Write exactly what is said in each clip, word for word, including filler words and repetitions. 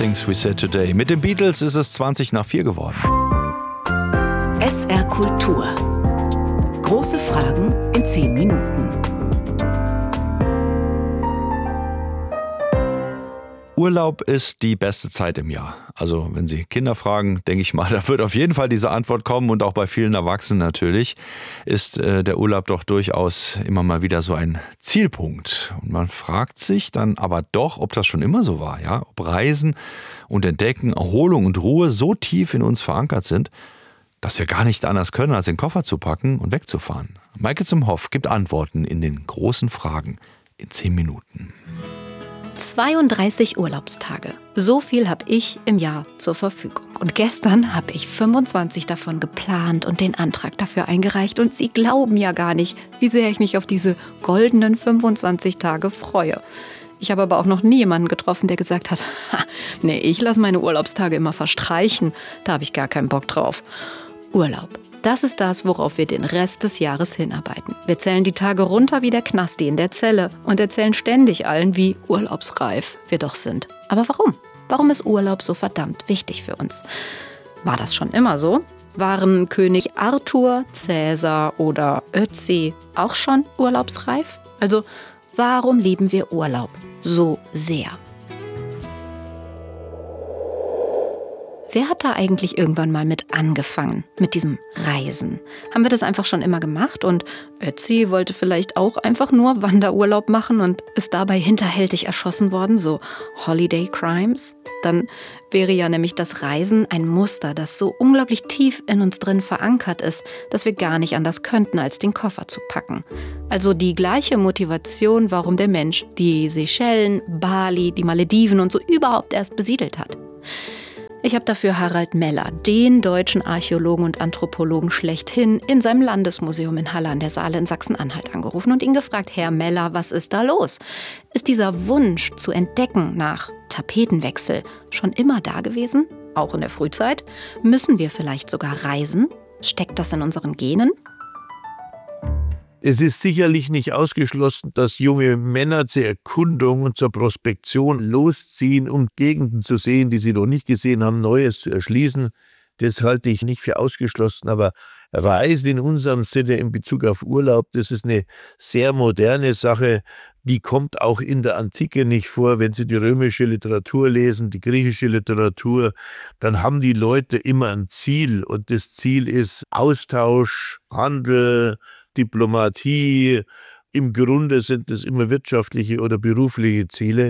Things We Said Today. Mit den Beatles ist es zwanzig nach vier geworden. S R Kultur. Große Fragen in zehn Minuten. Urlaub ist die beste Zeit im Jahr. Also wenn Sie Kinder fragen, denke ich mal, da wird auf jeden Fall diese Antwort kommen und auch bei vielen Erwachsenen natürlich ist äh, der Urlaub doch durchaus immer mal wieder so ein Zielpunkt. Und man fragt sich dann aber doch, ob das schon immer so war, ja, ob Reisen und Entdecken, Erholung und Ruhe so tief in uns verankert sind, dass wir gar nicht anders können, als den Koffer zu packen und wegzufahren. Maike zum Hoff gibt Antworten in den großen Fragen in zehn Minuten. zweiunddreißig Urlaubstage. So viel habe ich im Jahr zur Verfügung. Und gestern habe ich fünfundzwanzig davon geplant und den Antrag dafür eingereicht. Und Sie glauben ja gar nicht, wie sehr ich mich auf diese goldenen fünfundzwanzig Tage freue. Ich habe aber auch noch nie jemanden getroffen, der gesagt hat, ha, nee, ich lasse meine Urlaubstage immer verstreichen. Da habe ich gar keinen Bock drauf. Urlaub. Das ist das, worauf wir den Rest des Jahres hinarbeiten. Wir zählen die Tage runter wie der Knasti in der Zelle und erzählen ständig allen, wie urlaubsreif wir doch sind. Aber warum? Warum ist Urlaub so verdammt wichtig für uns? War das schon immer so? Waren König Arthur, Cäsar oder Ötzi auch schon urlaubsreif? Also, warum lieben wir Urlaub so sehr? Wer hat da eigentlich irgendwann mal mit angefangen, mit diesem Reisen? Haben wir das einfach schon immer gemacht und Ötzi wollte vielleicht auch einfach nur Wanderurlaub machen und ist dabei hinterhältig erschossen worden, so Holiday Crimes? Dann wäre ja nämlich das Reisen ein Muster, das so unglaublich tief in uns drin verankert ist, dass wir gar nicht anders könnten, als den Koffer zu packen. Also die gleiche Motivation, warum der Mensch die Seychellen, Bali, die Malediven und so überhaupt erst besiedelt hat. Ich habe dafür Harald Meller, den deutschen Archäologen und Anthropologen schlechthin, in seinem Landesmuseum in Halle an der Saale in Sachsen-Anhalt angerufen und ihn gefragt, Herr Meller, was ist da los? Ist dieser Wunsch zu entdecken nach Tapetenwechsel schon immer da gewesen? Auch in der Frühzeit? Müssen wir vielleicht sogar reisen? Steckt das in unseren Genen? Es ist sicherlich nicht ausgeschlossen, dass junge Männer zur Erkundung und zur Prospektion losziehen, um Gegenden zu sehen, die sie noch nicht gesehen haben, Neues zu erschließen. Das halte ich nicht für ausgeschlossen, aber Reisen in unserem Sinne in Bezug auf Urlaub, das ist eine sehr moderne Sache. Die kommt auch in der Antike nicht vor. Wenn Sie die römische Literatur lesen, die griechische Literatur, dann haben die Leute immer ein Ziel und das Ziel ist Austausch, Handel, Diplomatie. Im Grunde sind es immer wirtschaftliche oder berufliche Ziele,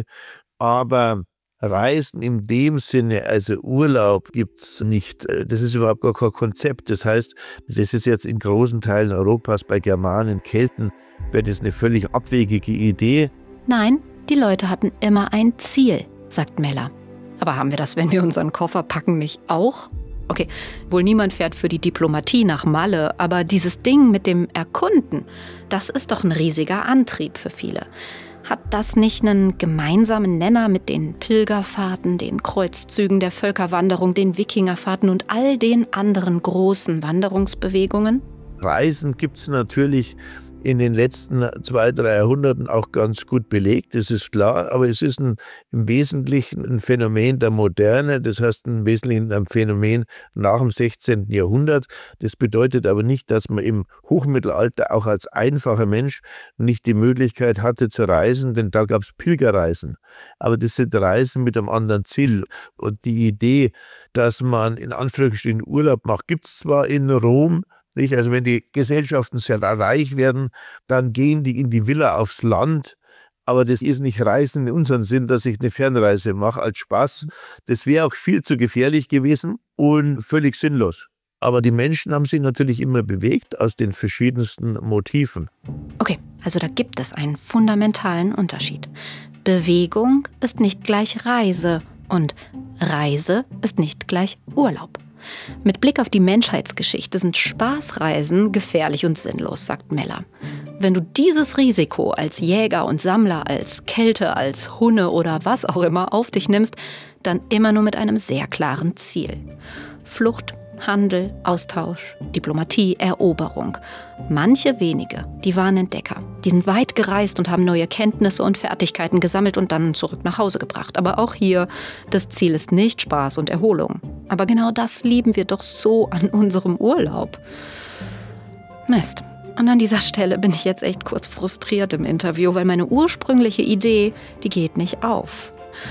aber Reisen in dem Sinne, also Urlaub, gibt's nicht. Das ist überhaupt gar kein Konzept. Das heißt, das ist jetzt in großen Teilen Europas bei Germanen, Kelten, wäre das eine völlig abwegige Idee. Nein, die Leute hatten immer ein Ziel, sagt Meller. Aber haben wir das, wenn wir unseren Koffer packen, nicht auch? Okay, wohl niemand fährt für die Diplomatie nach Malle, aber dieses Ding mit dem Erkunden, das ist doch ein riesiger Antrieb für viele. Hat das nicht einen gemeinsamen Nenner mit den Pilgerfahrten, den Kreuzzügen der Völkerwanderung, den Wikingerfahrten und all den anderen großen Wanderungsbewegungen? Reisen gibt es natürlich in den letzten zwei, drei Jahrhunderten auch ganz gut belegt, das ist klar, aber es ist ein, im Wesentlichen ein Phänomen der Moderne, das heißt im Wesentlichen ein Phänomen nach dem sechzehnten Jahrhundert. Das bedeutet aber nicht, dass man im Hochmittelalter auch als einfacher Mensch nicht die Möglichkeit hatte zu reisen, denn da gab es Pilgerreisen. Aber das sind Reisen mit einem anderen Ziel. Und die Idee, dass man in Anführungsstrichen Urlaub macht, gibt es zwar in Rom, nicht? Also wenn die Gesellschaften sehr reich werden, dann gehen die in die Villa aufs Land. Aber das ist nicht Reisen in unserem Sinn, dass ich eine Fernreise mache als Spaß. Das wäre auch viel zu gefährlich gewesen und völlig sinnlos. Aber die Menschen haben sich natürlich immer bewegt aus den verschiedensten Motiven. Okay, also da gibt es einen fundamentalen Unterschied. Bewegung ist nicht gleich Reise und Reise ist nicht gleich Urlaub. Mit Blick auf die Menschheitsgeschichte sind Spaßreisen gefährlich und sinnlos, sagt Meller. Wenn du dieses Risiko als Jäger und Sammler, als Kälte, als Hunne oder was auch immer auf dich nimmst, dann immer nur mit einem sehr klaren Ziel. Flucht, Handel, Austausch, Diplomatie, Eroberung. Manche wenige, die waren Entdecker. Die sind weit gereist und haben neue Kenntnisse und Fertigkeiten gesammelt und dann zurück nach Hause gebracht. Aber auch hier, das Ziel ist nicht Spaß und Erholung. Aber genau das lieben wir doch so an unserem Urlaub. Mist. Und an dieser Stelle bin ich jetzt echt kurz frustriert im Interview, weil meine ursprüngliche Idee, die geht nicht auf.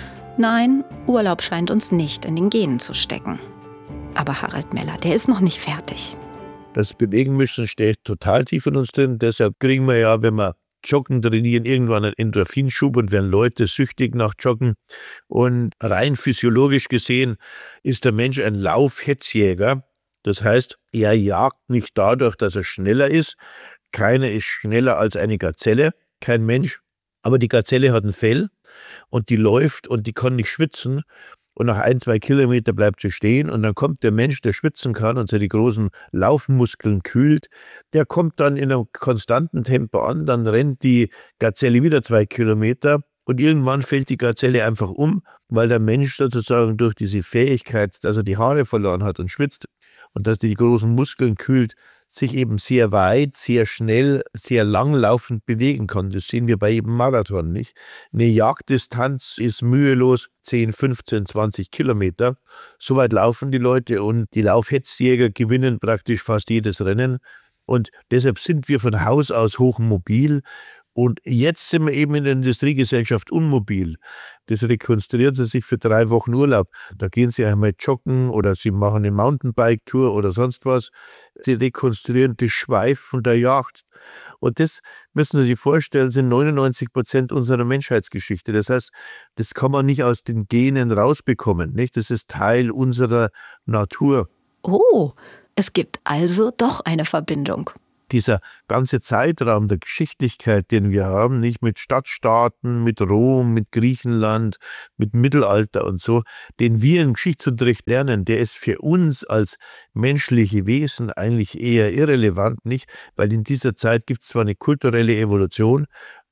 Nein, Urlaub scheint uns nicht in den Genen zu stecken. Aber Harald Meller, der ist noch nicht fertig. Das Bewegen müssen steht total tief in uns drin. Deshalb kriegen wir ja, wenn wir Joggen trainieren, irgendwann einen Endorphinschub und werden Leute süchtig nach Joggen. Und rein physiologisch gesehen ist der Mensch ein Laufhetzjäger. Das heißt, er jagt nicht dadurch, dass er schneller ist. Keiner ist schneller als eine Gazelle, kein Mensch. Aber die Gazelle hat ein Fell und die läuft und die kann nicht schwitzen. Und nach ein, zwei Kilometer bleibt sie stehen und dann kommt der Mensch, der schwitzen kann und seine großen Laufmuskeln kühlt, der kommt dann in einem konstanten Tempo an, dann rennt die Gazelle wieder zwei Kilometer und irgendwann fällt die Gazelle einfach um, weil der Mensch sozusagen durch diese Fähigkeit, dass er die Haare verloren hat und schwitzt und dass die großen Muskeln kühlt, sich eben sehr weit, sehr schnell, sehr langlaufend bewegen kann. Das sehen wir bei jedem Marathon, nicht? Eine Jagddistanz ist mühelos zehn, fünfzehn, zwanzig Kilometer. So weit laufen die Leute und die Laufhetzjäger gewinnen praktisch fast jedes Rennen. Und deshalb sind wir von Haus aus hochmobil. Und jetzt sind wir eben in der Industriegesellschaft unmobil. Das rekonstruieren sie sich für drei Wochen Urlaub. Da gehen sie einmal joggen oder sie machen eine Mountainbike-Tour oder sonst was. Sie rekonstruieren das Schweifen der Jagd. Und das müssen Sie sich vorstellen, sind neunundneunzig Prozent unserer Menschheitsgeschichte. Das heißt, das kann man nicht aus den Genen rausbekommen, nicht? Das ist Teil unserer Natur. Oh, es gibt also doch eine Verbindung. Dieser ganze Zeitraum der Geschichtlichkeit, den wir haben, nicht mit Stadtstaaten, mit Rom, mit Griechenland, mit Mittelalter und so, den wir im Geschichtsunterricht lernen, der ist für uns als menschliche Wesen eigentlich eher irrelevant, nicht? Weil in dieser Zeit gibt es zwar eine kulturelle Evolution,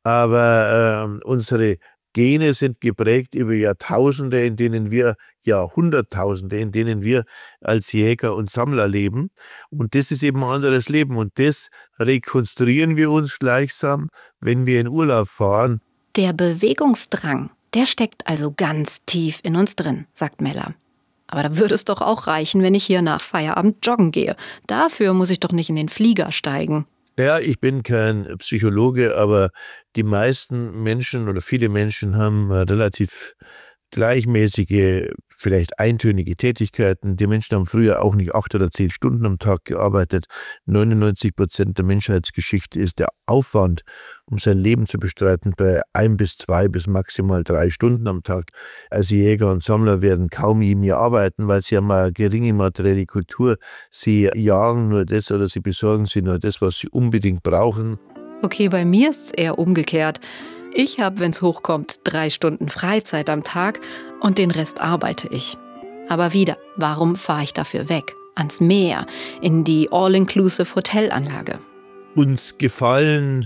aber äh, unsere Gene sind geprägt über Jahrtausende, in denen wir, Jahrhunderttausende, in denen wir als Jäger und Sammler leben. Und das ist eben ein anderes Leben. Und das rekonstruieren wir uns gleichsam, wenn wir in Urlaub fahren. Der Bewegungsdrang, der steckt also ganz tief in uns drin, sagt Meller. Aber da würde es doch auch reichen, wenn ich hier nach Feierabend joggen gehe. Dafür muss ich doch nicht in den Flieger steigen. Ja, ich bin kein Psychologe, aber die meisten Menschen oder viele Menschen haben relativ gleichmäßige, vielleicht eintönige Tätigkeiten. Die Menschen haben früher auch nicht acht oder zehn Stunden am Tag gearbeitet. neunundneunzig Prozent der Menschheitsgeschichte ist der Aufwand, um sein Leben zu bestreiten, bei ein bis zwei bis maximal drei Stunden am Tag. Also Jäger und Sammler werden kaum je mehr arbeiten, weil sie haben eine geringe materielle Kultur. Sie jagen nur das oder sie besorgen sich nur das, was sie unbedingt brauchen. Okay, bei mir ist es eher umgekehrt. Ich habe, wenn es hochkommt, drei Stunden Freizeit am Tag und den Rest arbeite ich. Aber wieder, warum fahre ich dafür weg? Ans Meer, in die All-Inclusive Hotelanlage. Uns gefallen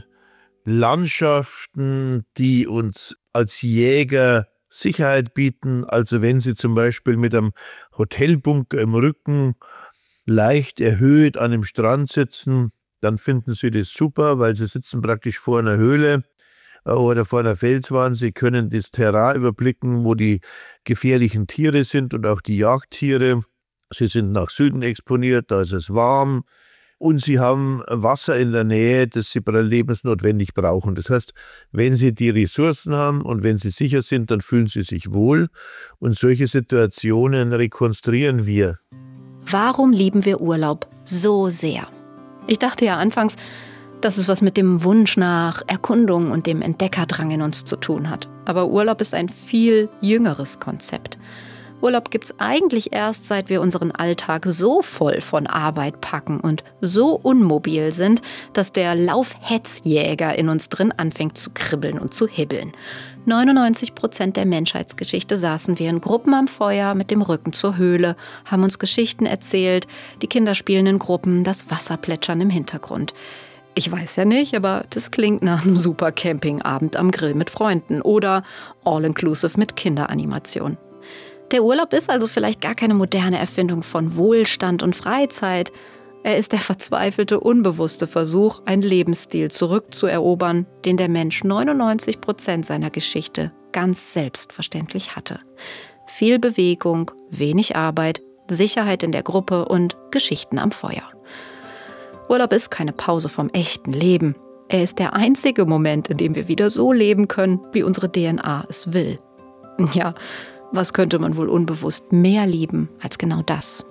Landschaften, die uns als Jäger Sicherheit bieten. Also wenn Sie zum Beispiel mit einem Hotelbunker im Rücken leicht erhöht an einem Strand sitzen, dann finden Sie das super, weil Sie sitzen praktisch vor einer Höhle oder vor einer Felswand. Sie können das Terrain überblicken, wo die gefährlichen Tiere sind und auch die Jagdtiere. Sie sind nach Süden exponiert, da ist es warm. Und Sie haben Wasser in der Nähe, das Sie lebensnotwendig brauchen. Das heißt, wenn Sie die Ressourcen haben und wenn Sie sicher sind, dann fühlen Sie sich wohl. Und solche Situationen rekonstruieren wir. Warum lieben wir Urlaub so sehr? Ich dachte ja anfangs, dass es was mit dem Wunsch nach Erkundung und dem Entdeckerdrang in uns zu tun hat. Aber Urlaub ist ein viel jüngeres Konzept. Urlaub gibt's eigentlich erst, seit wir unseren Alltag so voll von Arbeit packen und so unmobil sind, dass der Laufhetzjäger in uns drin anfängt zu kribbeln und zu hibbeln. neunundneunzig Prozent der Menschheitsgeschichte saßen wir in Gruppen am Feuer mit dem Rücken zur Höhle, haben uns Geschichten erzählt, die Kinder spielen in Gruppen, das Wasser plätschern im Hintergrund. Ich weiß ja nicht, aber das klingt nach einem super Campingabend am Grill mit Freunden oder All-Inclusive mit Kinderanimation. Der Urlaub ist also vielleicht gar keine moderne Erfindung von Wohlstand und Freizeit. Er ist der verzweifelte, unbewusste Versuch, einen Lebensstil zurückzuerobern, den der Mensch neunundneunzig Prozent seiner Geschichte ganz selbstverständlich hatte. Viel Bewegung, wenig Arbeit, Sicherheit in der Gruppe und Geschichten am Feuer. Urlaub ist keine Pause vom echten Leben. Er ist der einzige Moment, in dem wir wieder so leben können, wie unsere D N A es will. Ja, was könnte man wohl unbewusst mehr lieben als genau das?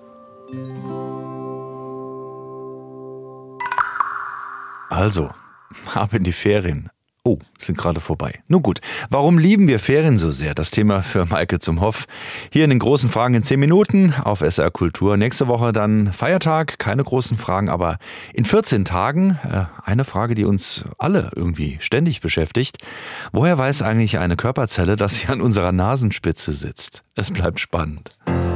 Also, ab in die Ferien. Oh, sind gerade vorbei. Nun gut, warum lieben wir Ferien so sehr? Das Thema für Maike zum Hoff. Hier in den großen Fragen in zehn Minuten auf S R Kultur. Nächste Woche dann Feiertag, keine großen Fragen, aber in vierzehn Tagen äh, eine Frage, die uns alle irgendwie ständig beschäftigt. Woher weiß eigentlich eine Körperzelle, dass sie an unserer Nasenspitze sitzt? Es bleibt spannend.